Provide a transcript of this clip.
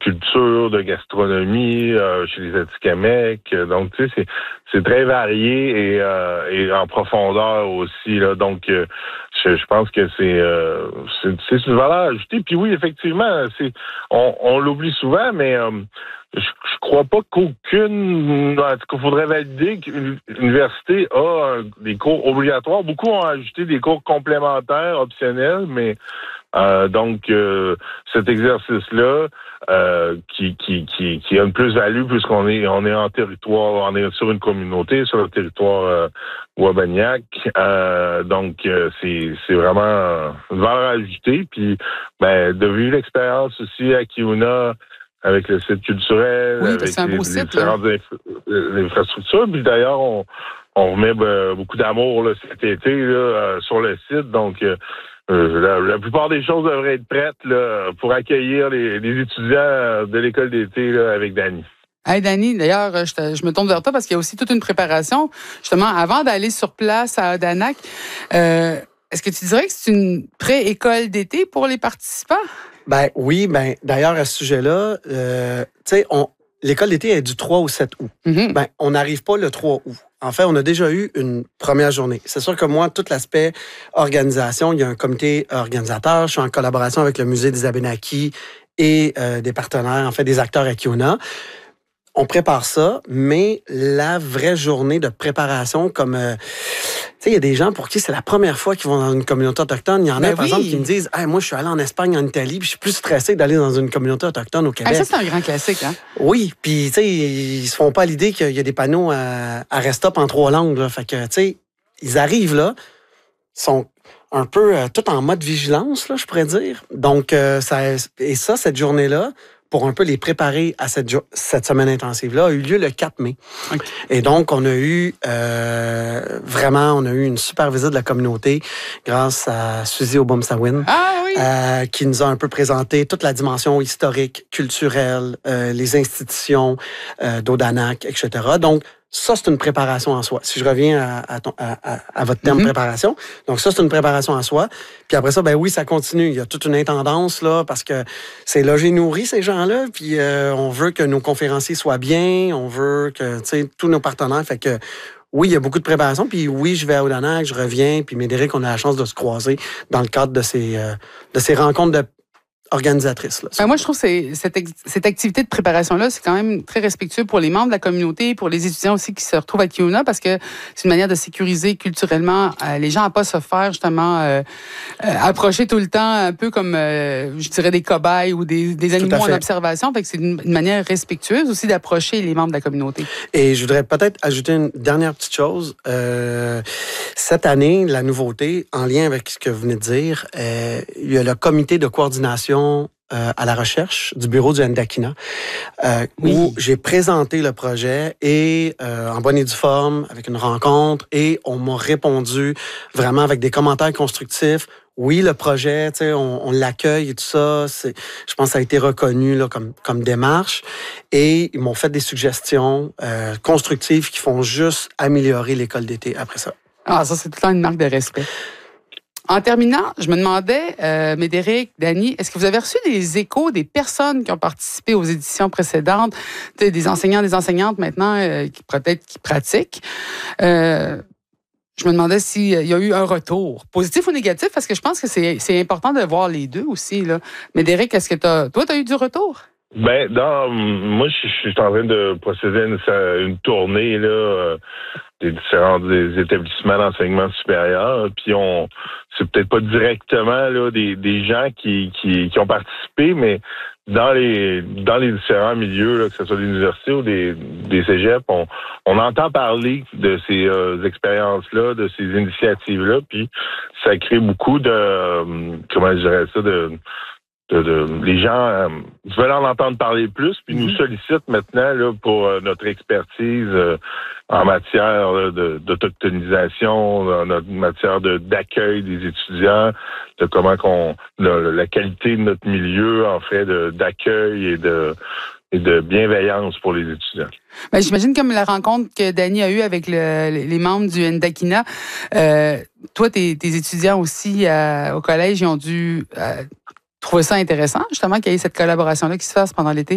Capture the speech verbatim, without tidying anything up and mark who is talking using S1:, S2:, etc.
S1: culture, de gastronomie euh, chez les Atikamekw. Donc, tu sais, c'est, c'est très varié et, euh, et en profondeur aussi. Là. Donc, euh, je, je pense que c'est, euh, c'est, c'est une valeur ajoutée. Puis oui, effectivement, c'est on, on l'oublie souvent, mais euh, je, je crois pas qu'aucune... En tout cas, il faudrait valider qu'une université a un, des cours obligatoires. Beaucoup ont ajouté des cours complémentaires, optionnels, mais euh, donc euh, cet exercice-là euh, qui, qui, qui, qui a une plus-value puisqu'on est on est en territoire, on est sur une communauté, sur le territoire euh, Ouabaniac. Euh, donc euh, c'est, c'est vraiment une valeur ajoutée. Puis ben, de vivre l'expérience aussi à Kiuna, avec le site culturel,
S2: oui,
S1: avec
S2: c'est un beau
S1: les,
S2: site,
S1: les différentes infra- infrastructures. Puis d'ailleurs, on, on remet ben, beaucoup d'amour là, cet été là, euh, sur le site. Donc, euh, la, la plupart des choses devraient être prêtes là, pour accueillir les, les étudiants de l'école d'été là, avec Dany.
S2: Hey Dany, d'ailleurs, je, te, je me tourne vers toi parce qu'il y a aussi toute une préparation, justement, avant d'aller sur place à Odanak. Euh, est-ce que tu dirais que c'est une pré-école d'été pour les participants?
S3: Ben oui, ben d'ailleurs, à ce sujet-là, euh, tu sais, on, l'école d'été est du trois au sept août. Mm-hmm. Ben, on n'arrive pas le trois août. En fait, on a déjà eu une première journée. C'est sûr que moi, tout l'aspect organisation, il y a un comité organisateur. Je suis en collaboration avec le musée des Abénaquis et euh, des partenaires, en fait, des acteurs à Kiuna. On prépare ça, mais la vraie journée de préparation, comme... Euh, tu sais, il y a des gens pour qui c'est la première fois qu'ils vont dans une communauté autochtone. Il y en
S2: ben
S3: a, par
S2: oui.
S3: exemple, qui me disent hey, « Moi, je suis allé en Espagne, en Italie, puis je suis plus stressé d'aller dans une communauté autochtone au Québec. »
S2: Ah, ça, c'est un grand classique, hein?
S3: Oui, puis tu sais, ils se font pas l'idée qu'il y a des panneaux à, à Restop en trois langues. Là. Fait que, tu sais, ils arrivent là, sont un peu euh, tout en mode vigilance, là, je pourrais dire. Donc, euh, ça, et ça, cette journée-là, pour un peu les préparer à cette, jo- cette semaine intensive-là, a eu lieu le quatre mai. Okay. Et donc, on a eu euh, vraiment, on a eu une super visite de la communauté grâce à Suzy Obomsawin,
S2: ah, oui.
S3: euh, qui nous a un peu présenté toute la dimension historique, culturelle, euh, les institutions euh, d'Odanak, et cetera. Donc, ça, c'est une préparation en soi. Si je reviens à, à, ton, à, à votre terme mm-hmm. préparation, donc ça, c'est une préparation en soi. Puis après ça, ben oui, ça continue. Il y a toute une intendance, là, parce que c'est logé nourri, ces gens-là. Puis euh, on veut que nos conférenciers soient bien. On veut que, tu sais, tous nos partenaires. Fait que oui, il y a beaucoup de préparation. Puis oui, je vais à Odanak, je reviens. Puis Médéric, on a la chance de se croiser dans le cadre de ces, euh, de ces rencontres de organisatrice. Là,
S2: ben moi, je trouve que c'est, cette, ex, cette activité de préparation-là, c'est quand même très respectueux pour les membres de la communauté, pour les étudiants aussi qui se retrouvent à Kiuna, parce que c'est une manière de sécuriser culturellement euh, les gens à pas se faire justement euh, euh, approcher tout le temps un peu comme, euh, je dirais, des cobayes ou des, des animaux en observation. Fait que c'est une, une manière respectueuse aussi d'approcher les membres de la communauté.
S3: Et je voudrais peut-être ajouter une dernière petite chose. Euh, cette année, la nouveauté, en lien avec ce que vous venez de dire, euh, il y a le comité de coordination Euh, à la recherche du bureau du Ndakina, euh, oui. où j'ai présenté le projet et euh, en bonne et due forme, avec une rencontre, et on m'a répondu vraiment avec des commentaires constructifs. Oui, le projet, tu sais, on, on l'accueille et tout ça. C'est, je pense que ça a été reconnu là, comme, comme démarche. Et ils m'ont fait des suggestions euh, constructives qui font juste améliorer l'école d'été après ça.
S2: Ah, ça, c'est tout le temps une marque de respect. En terminant, je me demandais, euh, Médéric, Dany, est-ce que vous avez reçu des échos des personnes qui ont participé aux éditions précédentes, des enseignants, des enseignantes maintenant euh, qui peut-être qui pratiquent? Euh, je me demandais s'il y a eu un retour, positif ou négatif, parce que je pense que c'est, c'est important de voir les deux aussi. Là. Médéric, est-ce que t'as, toi, tu as eu du retour?
S1: Ben, dans, moi, je suis en train de procéder à une, une tournée là, euh, des différents des établissements d'enseignement supérieur. Puis on, c'est peut-être pas directement là des, des gens qui, qui, qui ont participé, mais dans les dans les différents milieux, là, que ce soit des universités ou des, des cégeps, on, on entend parler de ces euh, expériences-là, de ces initiatives-là, puis ça crée beaucoup de euh, comment je dirais ça de De, de, les gens euh, veulent en entendre parler plus, puis nous sollicitent maintenant là, pour euh, notre expertise euh, en matière là, de, d'autochtonisation, en matière de, d'accueil des étudiants, de comment qu'on la, la qualité de notre milieu, en fait, de, d'accueil et de et de bienveillance pour les étudiants.
S2: Ben, j'imagine comme la rencontre que Dany a eue avec le, les membres du Ndakina, euh, toi, tes, tes étudiants aussi euh, au collège, ils ont dû euh, trouver ça intéressant, justement, qu'il y ait cette collaboration-là qui se fasse pendant l'été?